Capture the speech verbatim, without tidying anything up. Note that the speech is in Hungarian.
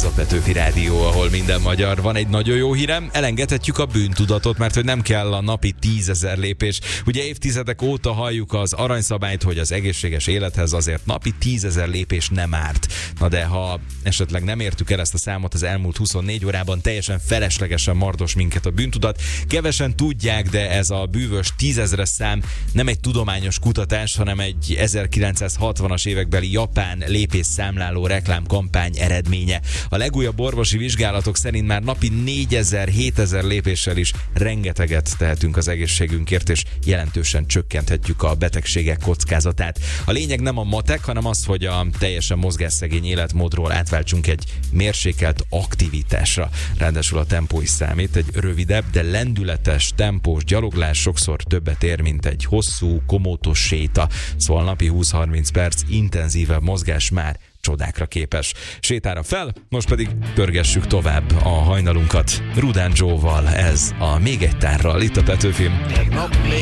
Ez a Petőfi Rádió, ahol minden magyar. Van egy nagyon jó hírem, elengedhetjük a bűntudatot, mert hogy nem kell a napi tízezer lépés. Ugye évtizedek óta halljuk az aranyszabályt, hogy az egészséges élethez azért napi tízezer lépés nem árt. Na de ha esetleg nem értük el ezt a számot az elmúlt huszonnégy órában, teljesen feleslegesen mardos minket a bűntudat. Kevesen tudják, de ez a bűvös tízezres szám nem egy tudományos kutatás, hanem egy ezerkilencszázhatvanas évekbeli japán lépésszámláló reklámkampány eredménye. A legújabb orvosi vizsgálatok szerint már napi négyezer-hétezer lépéssel is rengeteget tehetünk az egészségünkért, és jelentősen csökkenthetjük a betegségek kockázatát. A lényeg nem a matek, hanem az, hogy a teljesen mozgásszegény életmódról átváltsunk egy mérsékelt aktivitásra. Ráadásul a tempó is számít, egy rövidebb, de lendületes, tempós gyaloglás sokszor többet ér, mint egy hosszú, komótos séta. Szóval napi húsz-harminc perc intenzívebb mozgás már csodákra képes. Sétára fel, most pedig pörgessük tovább a hajnalunkat Rudán Joe-val, ez a Még egy tárral, itt a Petőfim.